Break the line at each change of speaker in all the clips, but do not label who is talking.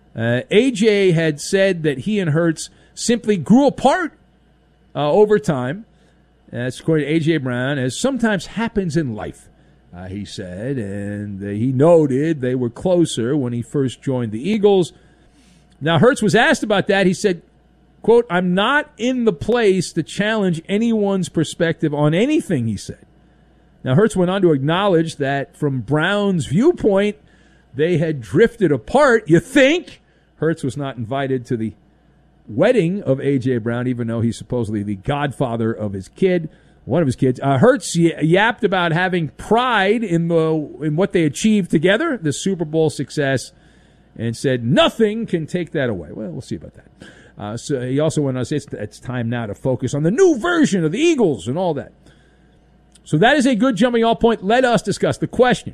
AJ had said that he and Hurts simply grew apart over time. That's according to A.J. Brown, as sometimes happens in life, he said. And he noted they were closer when he first joined the Eagles. Now, Hurts was asked about that. He said, quote, "I'm not in the place to challenge anyone's perspective on anything," he said. Now, Hurts went on to acknowledge that from Brown's viewpoint, they had drifted apart. You think? Hurts was not invited to the wedding of A.J. Brown, even though he's supposedly the godfather of his kid, one of his kids. Hurts yapped about having pride in what they achieved together, the Super Bowl success, and said nothing can take that away. Well, we'll see about that. So he also went on to say it's time now to focus on the new version of the Eagles and all that. So that is a good jumping off point. Let us discuss the question.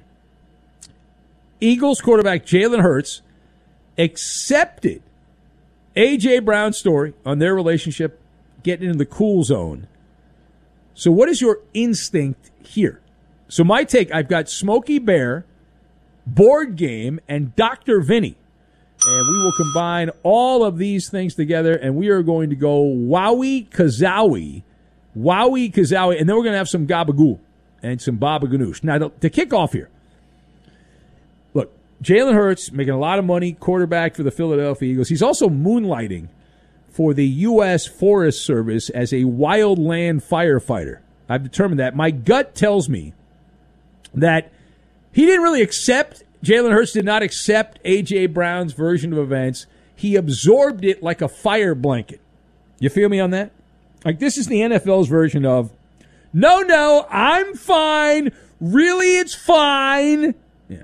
Eagles quarterback Jalen Hurts accepted A.J. Brown's story on their relationship getting into the cool zone. So what is your instinct here? So my take, I've got Smokey Bear, Board Game, and Dr. Vinny. And we will combine all of these things together, and we are going to go Wowie Kazowie. Wowie Kazowie, and then we're going to have some Gabagool and some Baba Ganoush. Now, to kick off here, look, Jalen Hurts making a lot of money, quarterback for the Philadelphia Eagles. He's also moonlighting for the U.S. Forest Service as a wildland firefighter. I've determined that. My gut tells me that he didn't really accept, Jalen Hurts did not accept A.J. Brown's version of events. He absorbed it like a fire blanket. You feel me on that? Like, this is the NFL's version of, no, I'm fine. Really, it's fine. Yeah.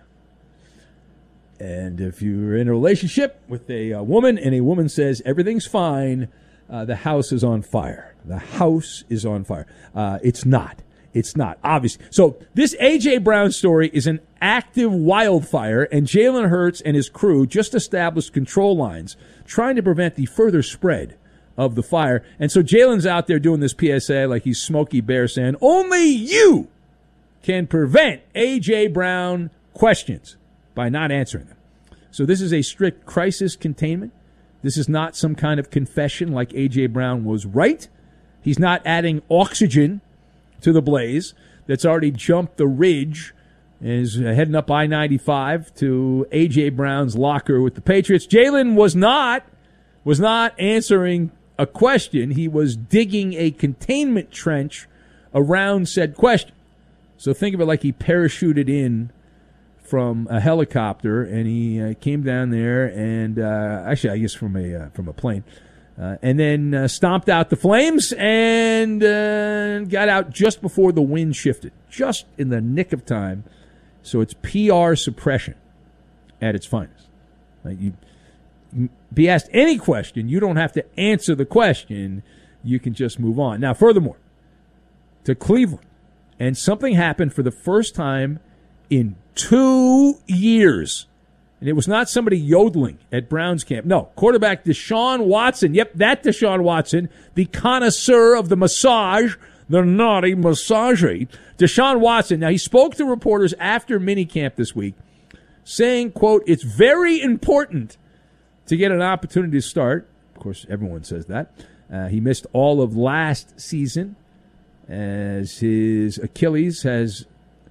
And if you're in a relationship with a woman and a woman says everything's fine, the house is on fire. The house is on fire. It's not. It's not, obviously. So this A.J. Brown story is an active wildfire, and Jalen Hurts and his crew just established control lines trying to prevent the further spread of the fire. And so Jalen's out there doing this PSA like he's Smokey Bear saying, only you can prevent A.J. Brown questions by not answering them. So this is a strict crisis containment. This is not some kind of confession like A.J. Brown was right. He's not adding oxygen to the blaze that's already jumped the ridge and is heading up I-95 to A.J. Brown's locker with the Patriots. Jalen was not answering a question. He was digging a containment trench around said question. So think of it like he parachuted in from a helicopter, and he came down there, and actually, I guess from a plane, and then stomped out the flames and got out just before the wind shifted, just in the nick of time. So it's PR suppression at its finest. Like, you be asked any question, you don't have to answer the question. You can just move on. Now, furthermore, to Cleveland, and something happened for the first time in 2 years. And it was not somebody yodeling at Browns camp. No, quarterback Deshaun Watson. Yep, that Deshaun Watson, the connoisseur of the massage, the naughty massager. Deshaun Watson. Now, he spoke to reporters after minicamp this week, saying, quote, "It's very important to get an opportunity to start." Of course, everyone says that. He missed all of last season as his Achilles has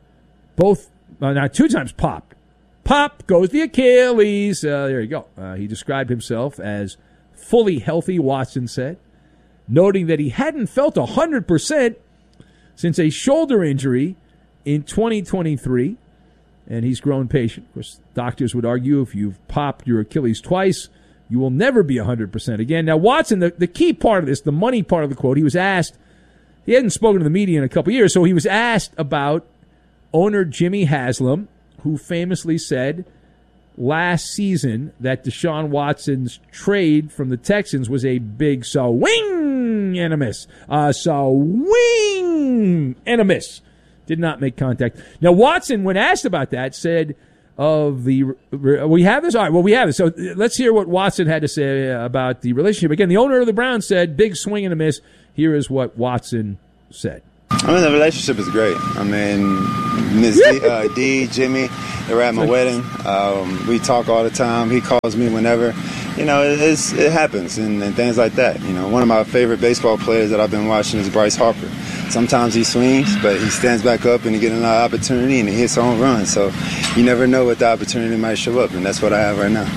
now 2 times popped. Pop goes the Achilles. There you go. He described himself as fully healthy, Watson said, noting that he hadn't felt 100% since a shoulder injury in 2023, and he's grown patient. Of course, doctors would argue if you've popped your Achilles twice, you will never be 100% again. Now, Watson, the key part of this, the money part of the quote, he was asked, he hadn't spoken to the media in a couple years, so he was asked about owner Jimmy Haslam, who famously said last season that Deshaun Watson's trade from the Texans was a big swing and a miss. Swing and a miss. Did not make contact. Now, Watson, when asked about that, said we have this? All right, well, we have this. So let's hear what Watson had to say about the relationship. Again, the owner of the Browns said, big swing and a miss. Here is what Watson said.
I mean, the relationship is great. I mean, Miss D, Jimmy, they were at my wedding. We talk all the time. He calls me whenever. You know, it happens and things like that. You know, one of my favorite baseball players that I've been watching is Bryce Harper. Sometimes he swings, but he stands back up and he gets another opportunity and he hits a home run. So you never know what the opportunity might show up, and that's what I have right now.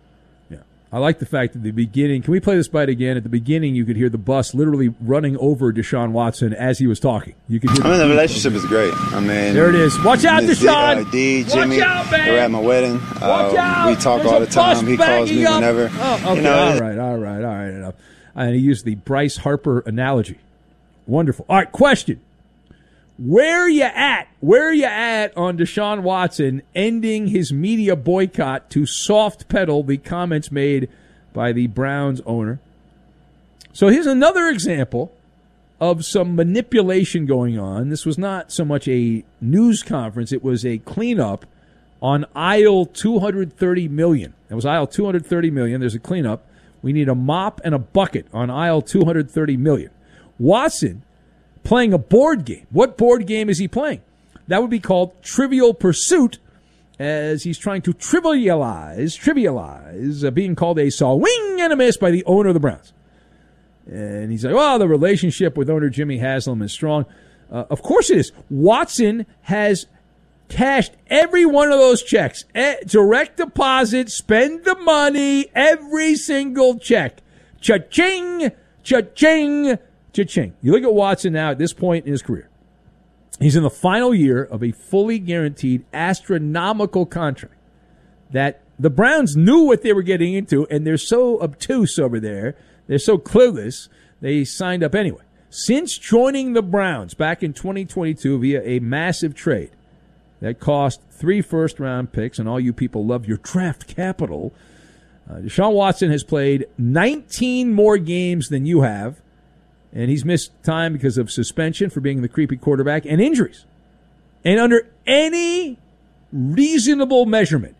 I like the fact at the beginning, can we play this bite again? At the beginning, you could hear the bus literally running over Deshaun Watson as he was talking. You could hear
the relationship is great. I mean,
there it is. Watch out, Deshaun.
D, Jimmy,
watch out, man.
They were at my wedding.
Watch out.
We talk all the time. He calls me whenever.
Oh, okay. You know, all right. Enough. And he used the Bryce Harper analogy. Wonderful. All right, question. Where are you at? Where are you at on Deshaun Watson ending his media boycott to soft pedal the comments made by the Browns owner? So here's another example of some manipulation going on. This was not so much a news conference. It was a cleanup on aisle 230 million. That was aisle 230 million. There's a cleanup. We need a mop and a bucket on aisle 230 million. Watson playing a board game. What board game is he playing? That would be called Trivial Pursuit, as he's trying to trivialize being called a swing and a miss by the owner of the Browns. And he's like, well, the relationship with owner Jimmy Haslam is strong. Of course it is. Watson has cashed every one of those checks. Direct deposit, spend the money, every single check. Cha-ching, cha-ching, cha-ching. You look at Watson now at this point in his career. He's in the final year of a fully guaranteed astronomical contract that the Browns knew what they were getting into, and they're so obtuse over there. They're so clueless, they signed up anyway. Since joining the Browns back in 2022 via a massive trade that cost 3 first-round picks, and all you people love your draft capital, Deshaun Watson has played 19 more games than you have. And he's missed time because of suspension for being the creepy quarterback and injuries. And under any reasonable measurement,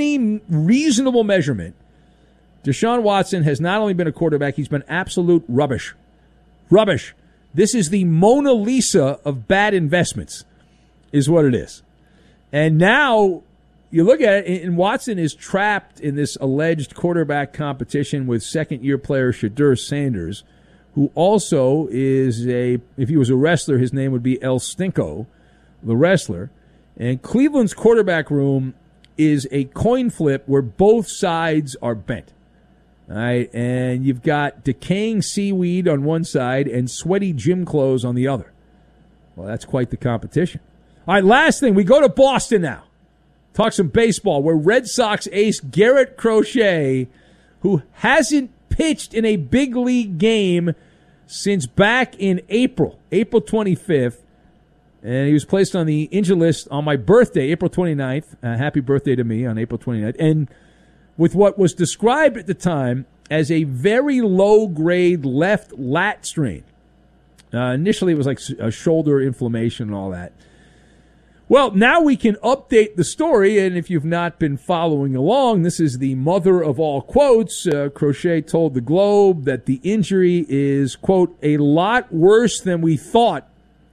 Deshaun Watson has not only been a quarterback, he's been absolute rubbish. Rubbish. This is the Mona Lisa of bad investments, is what it is. And now you look at it, and Watson is trapped in this alleged quarterback competition with second-year player Shedeur Sanders, who also is if he was a wrestler, his name would be El Stinko, the wrestler. And Cleveland's quarterback room is a coin flip where both sides are bent. All right, and you've got decaying seaweed on one side and sweaty gym clothes on the other. Well, that's quite the competition. All right, last thing, we go to Boston now. Talk some baseball, where Red Sox ace Garrett Crochet, who hasn't pitched in a big league game since back in April 25th. And he was placed on the injured list on my birthday, April 29th. Happy birthday to me on April 29th. And with what was described at the time as a very low-grade left lat strain. Initially, it was like a shoulder inflammation and all that. Well, now we can update the story, and if you've not been following along, this is the mother of all quotes. Crochet told the Globe that the injury is, quote, a lot worse than we thought.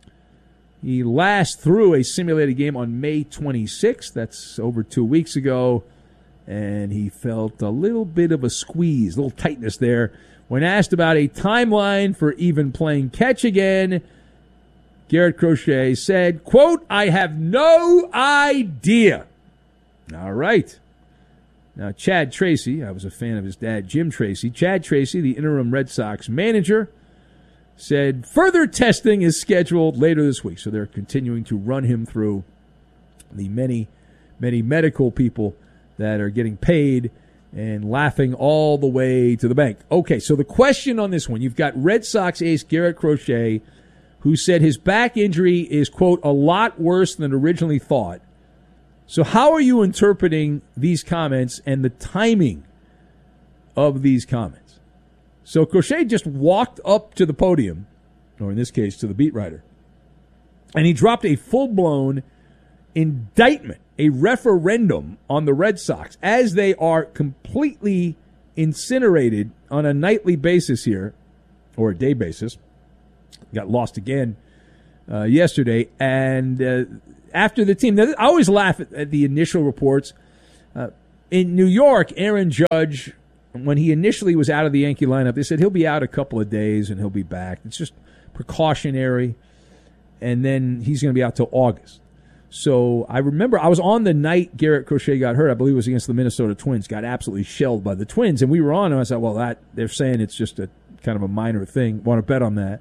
He last threw a simulated game on May 26th. That's over 2 weeks ago, and he felt a little bit of a squeeze, a little tightness there. When asked about a timeline for even playing catch again, Garrett Crochet said, quote, I have no idea. All right. Now, Chad Tracy, I was a fan of his dad, Jim Tracy. Chad Tracy, the interim Red Sox manager, said further testing is scheduled later this week. So they're continuing to run him through the many, many medical people that are getting paid and laughing all the way to the bank. Okay, so the question on this one, you've got Red Sox ace Garrett Crochet, who said his back injury is, quote, a lot worse than originally thought. So how are you interpreting these comments and the timing of these comments? So Crochet just walked up to the podium, or in this case to the beat writer, and he dropped a full-blown indictment, a referendum on the Red Sox as they are completely incinerated on a nightly basis here, or a day basis. Got lost again yesterday. And after the team, now, I always laugh at the initial reports. In New York, Aaron Judge, when he initially was out of the Yankee lineup, they said he'll be out a couple of days and he'll be back. It's just precautionary. And then he's going to be out till August. So I remember I was on the night Garrett Crochet got hurt. I believe it was against the Minnesota Twins. Got absolutely shelled by the Twins. And we were on, and I said, well, they're saying it's just a kind of a minor thing. Want to bet on that?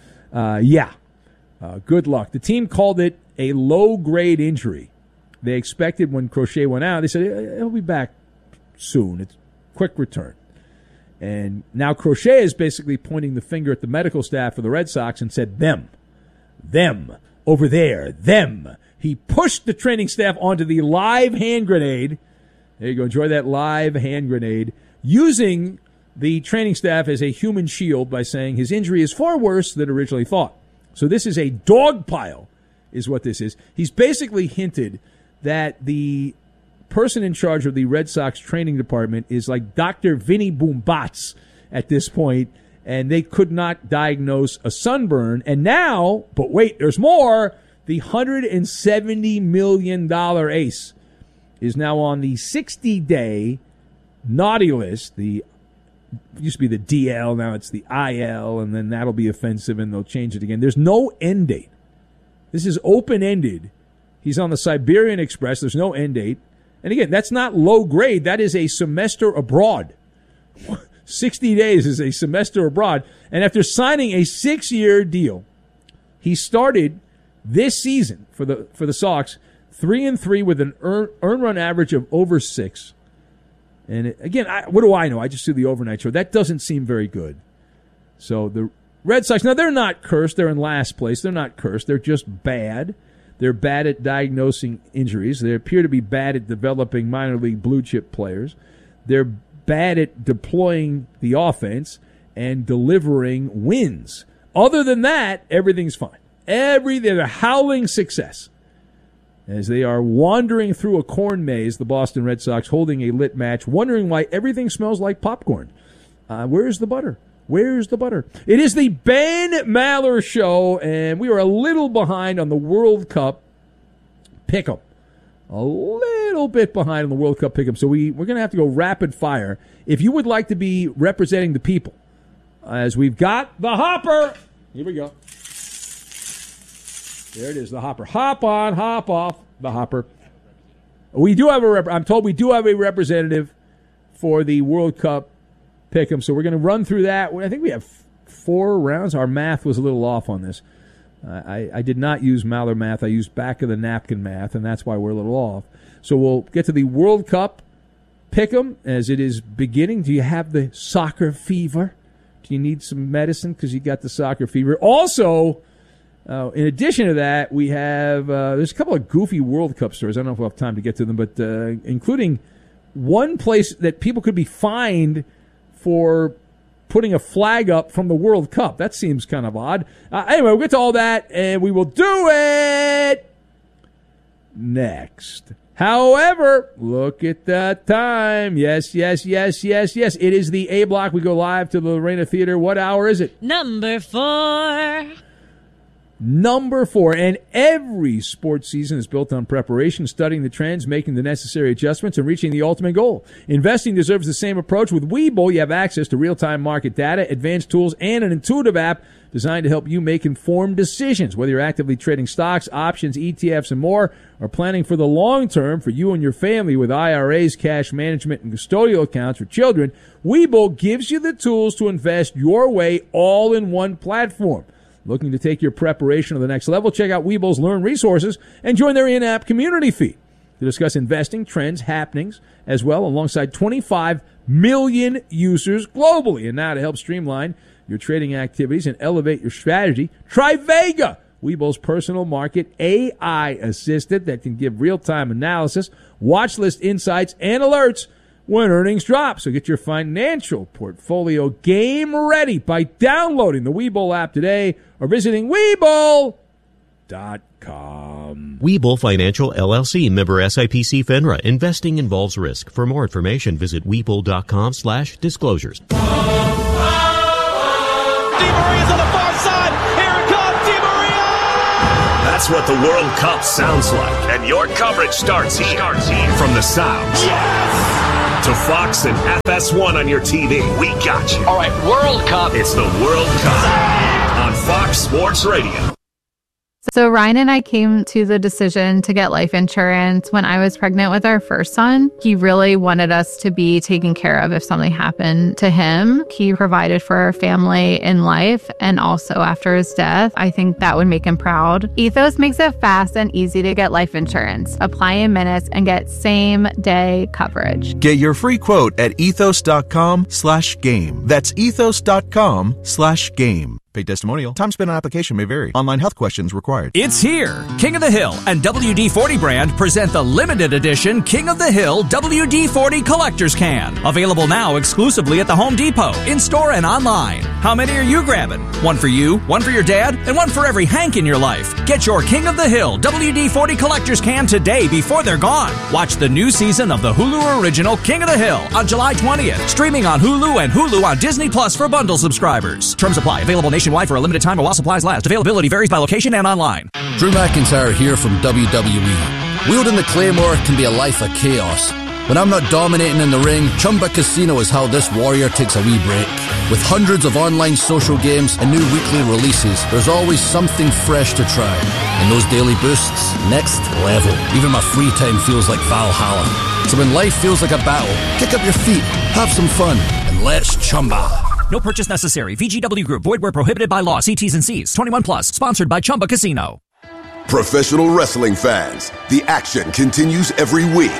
Good luck. The team called it a low-grade injury. They expected when Crochet went out, they said he'll be back soon. It's quick return. And now Crochet is basically pointing the finger at the medical staff for the Red Sox and said, them, over there, them. He pushed the training staff onto the live hand grenade. There you go. Enjoy that live hand grenade. Using the training staff as a human shield by saying his injury is far worse than originally thought. So this is a dog pile, is what this is. He's basically hinted that the person in charge of the Red Sox training department is like Dr. Vinny Boombats at this point, and they could not diagnose a sunburn. And now, but wait, there's more. The $170 million ace is now on the 60-day naughty list. The used to be the DL, now it's the IL, and then that'll be offensive, and they'll change it again. There's no end date. This is open-ended. He's on the Siberian Express. There's no end date. And again, that's not low grade. That is a semester abroad. 60 days is a semester abroad. And after signing a 6-year deal, he started this season for the Sox 3-3 with an earn run average of over 6. And again, what do I know? I just do the overnight show. That doesn't seem very good. So the Red Sox, now they're not cursed. They're in last place. They're not cursed. They're just bad. They're bad at diagnosing injuries. They appear to be bad at developing minor league blue chip players. They're bad at deploying the offense and delivering wins. Other than that, everything's fine. They're a howling success. As they are wandering through a corn maze, the Boston Red Sox holding a lit match, wondering why everything smells like popcorn. Where's the butter? Where's the butter? It is the Ben Maller Show, and we are a little behind on the World Cup pick'em. A little bit behind on the World Cup pick'em, so we're going to have to go rapid fire. If you would like to be representing the people, as we've got the hopper. Here we go. There it is, the hopper. Hop on, hop off, the hopper. We do have I'm told we do have a representative for the World Cup pick'em, so we're going to run through that. I think we have 4 rounds. Our math was a little off on this. I did not use Maller math. I used back of the napkin math, and that's why we're a little off. So we'll get to the World Cup pick'em as it is beginning. Do you have the soccer fever? Do you need some medicine because you got the soccer fever? Also, in addition to that, we have there's a couple of goofy World Cup stories. I don't know if we'll have time to get to them, but including one place that people could be fined for putting a flag up from the World Cup. That seems kind of odd. Anyway, we'll get to all that, and we will do it next. However, look at that time. Yes. It is the A Block. We go live to the Lorena Theater. What hour is it?
Number 4.
Number 4, and every sports season is built on preparation, studying the trends, making the necessary adjustments, and reaching the ultimate goal. Investing deserves the same approach. With Webull, you have access to real-time market data, advanced tools, and an intuitive app designed to help you make informed decisions. Whether you're actively trading stocks, options, ETFs, and more, or planning for the long term for you and your family with IRAs, cash management, and custodial accounts for children, Webull gives you the tools to invest your way all in one platform. Looking to take your preparation to the next level? Check out Webull's Learn resources and join their in-app community feed to discuss investing, trends, happenings, as well, alongside 25 million users globally. And now to help streamline your trading activities and elevate your strategy, try Vega, Webull's personal market AI assistant that can give real-time analysis, watch list insights, and alerts when earnings drop. So get your financial portfolio game ready by downloading the Webull app today or visiting Webull.com.
Webull Financial LLC, member SIPC FINRA. Investing involves risk. For more information, visit Webull.com/disclosures.
Di Maria's on the far side. Here it comes, Di Maria! That's what the World Cup sounds like. And your coverage starts here. From the sounds to Fox and FS1 on your TV. We got you.
All right, World Cup.
It's the World Cup on Fox Sports Radio.
So Ryan and I came to the decision to get life insurance when I was pregnant with our first son. He really wanted us to be taken care of if something happened to him. He provided for our family in life and also after his death. I think that would make him proud. Ethos makes it fast and easy to get life insurance. Apply in minutes and get same-day coverage.
Get your free quote at ethos.com/game. That's ethos.com/game. Paid testimonial. Time spent on application may vary. Online health questions required.
It's here. King of the Hill and WD-40 brand present the limited edition King of the Hill WD-40 Collector's Can. Available now exclusively at the Home Depot, in-store and online. How many are you grabbing? One for you, one for your dad, and one for every Hank in your life. Get your King of the Hill WD-40 Collector's Can today before they're gone. Watch the new season of the Hulu original King of the Hill on July 20th. Streaming on Hulu and Hulu on Disney Plus for bundle subscribers. Terms apply. Available nationwide for a limited time while supplies last. Availability varies by location and online.
Drew McIntyre here from WWE. Wielding the Claymore can be a life of chaos. When I'm not dominating in the ring, Chumba Casino is how this warrior takes a wee break. With hundreds of online social games and new weekly releases, there's always something fresh to try. And those daily boosts, next level. Even my free time feels like Valhalla. So when life feels like a battle, kick up your feet, have some fun, and let's Chumba.
No purchase necessary. VGW Group. Void where prohibited by law. See T's and C's. 21 plus. Sponsored by Chumba Casino.
Professional wrestling fans, the action continues every week.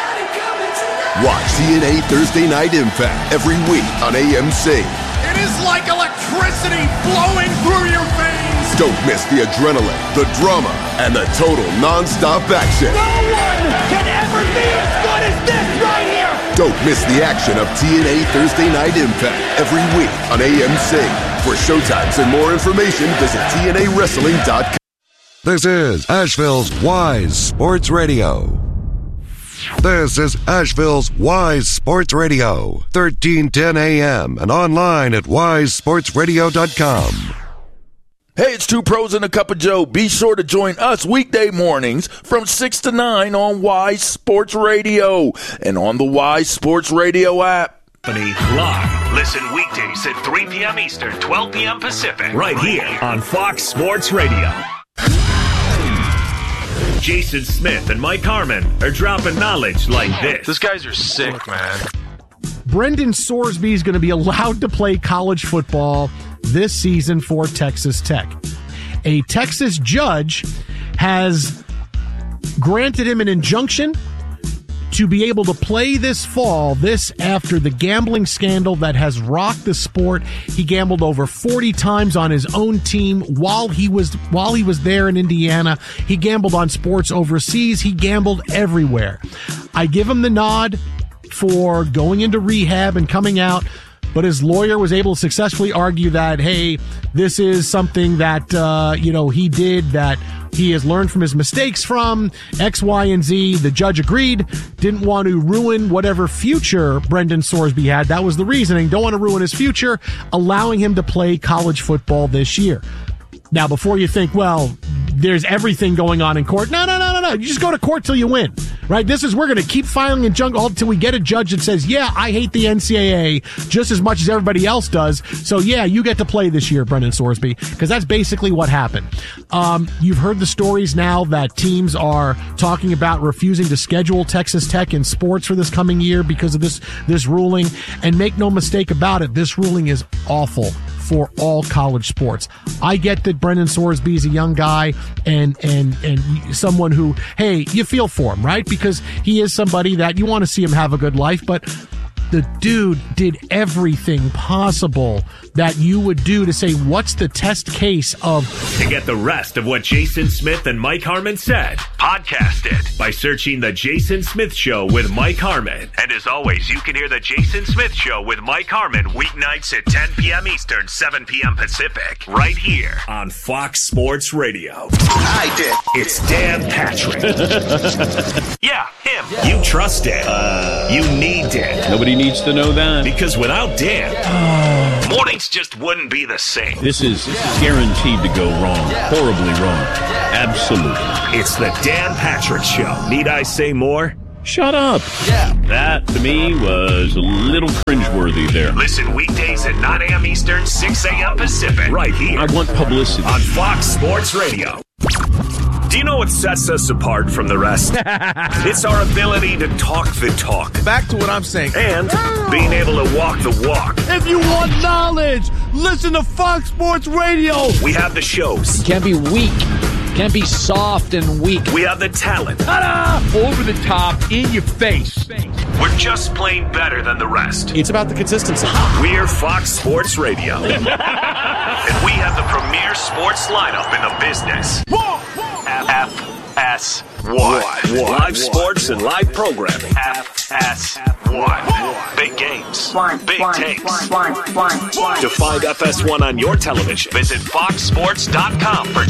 Watch TNA Thursday Night Impact every week on AMC.
It is like electricity flowing through your veins.
Don't miss the adrenaline, the drama, and the total non-stop action.
No one can ever be as good as this right here.
Don't miss the action of TNA Thursday Night Impact every week on AMC. For showtimes and more information, visit TNAWrestling.com.
This is Asheville's Wise Sports Radio. This is Asheville's Wise Sports Radio, 1310 AM and online at wisesportsradio.com.
Hey, it's Two Pros and a Cup of Joe. Be sure to join us weekday mornings from 6 to 9 on Wise Sports Radio and on the Wise Sports Radio app.
Live. Listen weekdays at 3 p.m. Eastern, 12 p.m. Pacific. Right here on Fox Sports Radio. Jason Smith and Mike Harmon are dropping knowledge like this.
These guys are sick, man.
Brendan Sorsby is going to be allowed to play college football this season for Texas Tech. A Texas judge has granted him an injunction to be able to play this fall, this after the gambling scandal that has rocked the sport. He gambled over 40 times on his own team while he was there in Indiana. He gambled on sports overseas. He gambled everywhere. I give him the nod for going into rehab and coming out, but his lawyer was able to successfully argue that, hey, this is something that, he did that he has learned from his mistakes from X, Y, and Z. The judge agreed, didn't want to ruin whatever future Brendan Sorsby had. That was the reasoning. Don't want to ruin his future, allowing him to play college football this year. Now, before you think, well, there's everything going on in court. No. You just go to court till you win, right? We're going to keep filing injunctions until we get a judge that says, yeah, I hate the NCAA just as much as everybody else does. So, yeah, you get to play this year, Brendan Sorsby, because that's basically what happened. You've heard the stories now that teams are talking about refusing to schedule Texas Tech in sports for this coming year because of this ruling. And make no mistake about it, this ruling is awful for all college sports. I get that Brendan Sorsby is a young guy and someone who, hey, you feel for him, right? Because he is somebody that you want to see him have a good life, but the dude did everything possible that you would do to say, what's the test case of...
To get the rest of what Jason Smith and Mike Harmon said, podcast it by searching The Jason Smith Show with Mike Harmon. And as always, you can hear The Jason Smith Show with Mike Harmon weeknights at 10 p.m. Eastern, 7 p.m. Pacific, right here on Fox Sports Radio.
I did.
It's Dan Patrick. Yeah, him. You trust it. You need it.
Nobody
Nobody needs to know that.
Because without Dan, mornings just wouldn't be the same.
This is guaranteed to go wrong. Horribly wrong. Absolutely.
It's the Dan Patrick Show. Need I say more?
Shut up. That, to me, was a little cringeworthy there.
Listen weekdays at 9 a.m. Eastern, 6 a.m. Pacific. Right here.
I want publicity.
On Fox Sports Radio. Do you know what sets us apart from the rest? It's our ability to talk the talk.
Back to what I'm saying.
And being able to walk the walk.
If you want knowledge, listen to Fox Sports Radio.
We have the shows.
Can't be weak. Can't be soft and weak.
We have the talent.
Ta-da! Over the top, in your face.
We're just plain better than the rest.
It's about the consistency.
We're Fox Sports Radio. And we have the premier sports lineup in the business. FS1. Live sports and live programming. FS1. Big games. Big takes. To find FS1 on your television, visit foxsports.com for